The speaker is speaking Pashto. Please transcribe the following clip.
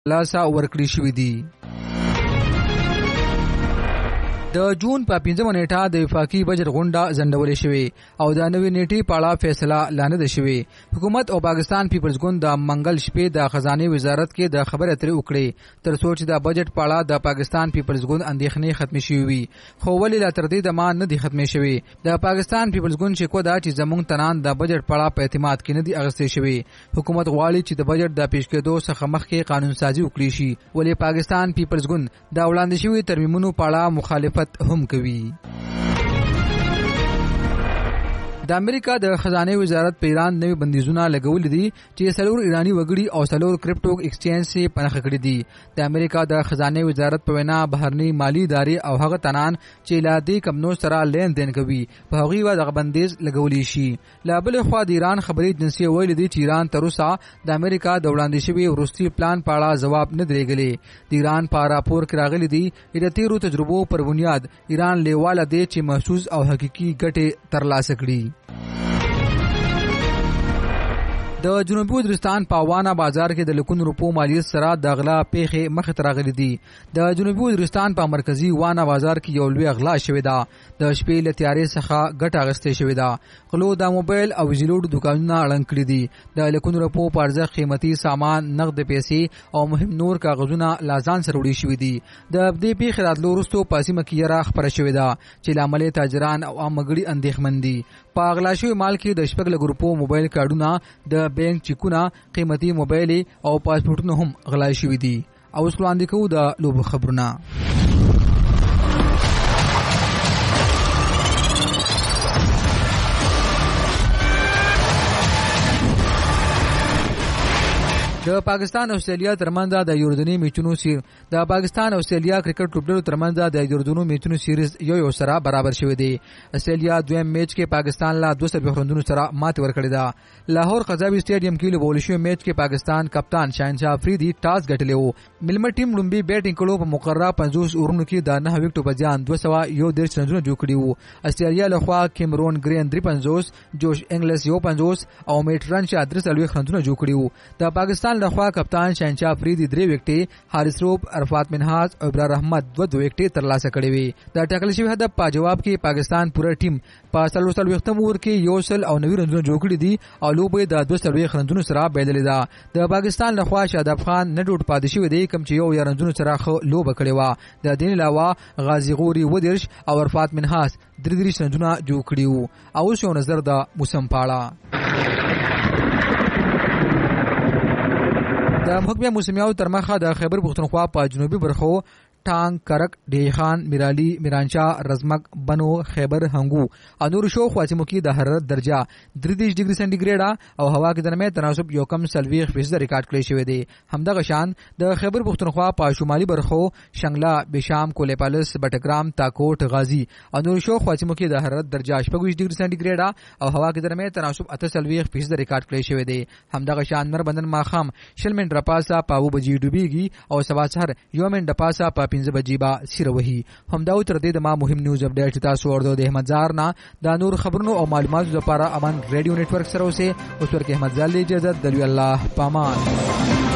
لاسه ورکړي شوې دي. د جون په 15 نیټه د وفاقي بجټ غونډه ځنډولې شوې او د نوې نیټې په اړه فیصله لا نه ده شوې. حکومت او پاکستان پیپلز ګوند د منګل شپې د خزانه وزارت کې د خبرې اترې وکړې تر څو چې د بجټ په اړه د پاکستان پیپلز ګوند اندېښنې ختمې شوې وي، خو ولې لا تر دې دمه نه دي ختمې شوې. د پاکستان پیپلز ګوند شکوه ده چې زموږ تنان د بجټ په اړه په اعتماد کې نه دي اغستې شوې. حکومت غواړي چې د بجټ د پیش کېدو څخه مخکې قانون سازي وکړي شي، ولې پاکستان پیپلز ګوند د وړاندې شوي ترمیمونو په اړه مخالفت هم کوي. د امریکا د خزانه وزارت په ایران نوې بندیزونه لګولې دي چې 4 ایرانی وګړي او 4 کرپټو ایکسچینج سي پنځه کړې دي. د امریکا د خزانه وزارت په وینا بهرني مالی ادارې او هغه تنان چې لا دې کمنو سره لین دین کوي په هغه و د بندیز لګولې شي. لا بل خو د ایران خبري ایجنسی ویل دي چې ایران تر اوسه د امریکا د وړاندې شوی وروستي پلان په اړه جواب نه درېګلې. د ایران په راپور کې راغلي دي چې د تیرو تجربو پر بنیاد ایران لیواله دی چې محسوس او حقيقي ګټه ترلاسه کړي. د جنوبي وزیرستان په وانا بازار کې د لکونو روپو مالیت سره د غلا پیښې مخ ته راغلي دي. د جنوبي وزیرستان په مرکزی وانا بازار کې یو لوی غلا شوې ده. د شپې له تیارې څخه ګټه اخیستې شوې ده. غلو د موبایل او ویجلوډ دکانونه اړنګ کړي دي. د لکونو روپو په ارزښت قیمتي سامان، نقد پیسې او مهم نور کاغذونه لازان سره وړي شوې دي. د دې پیښې راتلو وروسته پاسیمه کې را خبره شوې ده چې لامل تاجران او عام وګړي اندېښمن دي. په غلا شوی مال کې د شپږ لک روپو موبایل کارډونه، د بانک چیکونه، قیمتي موبایل او پاسپورتونه هم غلا شوي دي. او اوس وړاندې کوو د لوبو خبرونه. د پاکستان او استرالیا ترمنځ د یوردنی میچونو سیر د پاکستان او استرالیا کرکټ لوبډلو ترمنځ د یوردنو میچونو سیریز یو سره برابر شوی دی. استرالیا دویم میچ کې پاکستان لا 200 بهرندونو سره ماته ورکړی ده. لاهور قذابی سټیډیم کې لوبول شوی میچ کې پاکستان کپتان شاهنشاه افریدي ټاس ګټلی و. ملمه ټیم لومبي بیټینګ کولو په مقرره 50 اورونو کې د 9 وکټو په ځان 213 رنونه جوړ کړي وو. استرالیا لخوا کیمرون گرین 53، جوش انګلیس 51 او میټرن شاه 3 رنونه جوړ کړي وو. د پاکستان لخوا کپتان شاهنشاه افریدي 3 وکټې، حارث روب، عرفات منهاج او ابرار احمد 2 وکټې ترلاسه کړې وي. د ټاکل شوی هدف په جواب کې پاکستان پوره ټیم په 43 اوور کې 190 رنونه جوړ کړي دي او لوبې د 230 رنونو سره بایللې ده. د پاکستان لخوا شاداب خان نه ډوډ پاتې شوی دی کوم چې 1 رنونو سره خو لوبه کړې و. د دې علاوه غازی غوري ودرش او عرفات منهاج 33 رنونه جوړ کړي وو. او شو نظر د موسم پاړه د محکمه موسمیاو تر مخه د خیبر پختونخوا په جنوبي برخو ټانګ، کرک، ډیخان، میرالی، میرانشاه، رزمک، بنو، خیبر، هنګو او نور شو خواتمو کې د حرارت درجه 33 ډیګري سنټیګریډ او هوا کې درمه تناسب یو کم سلويخ فیصد ریکارډ کړی شوی دی. همدغه شان د خیبر پختونخوا په شمالي برخو شنګلا، بشام، کولیپالس، بټګرام، تاکوټ، غازی او نور شو خواتمو کې د حرارت درجه 28 ډیګري سنټیګریډ او هوا کې درمه تناسب 8 فیصد ریکارډ کړی شوی دی. همدغه شان مربندن ماخام شلمن رپاسا پاو بجې ډوبېږي او سبا سحر یومن دپاسا په 5 بجې با سیروهي. همدا تر دې د ما مهم نیوز اپډیټ تاسو ورته د احمد زار نه د نور خبرونو او معلوماتو لپاره امان ریډیو نتورک سره اوسه. اوس ورکه احمد زال اجازه د الله پامان.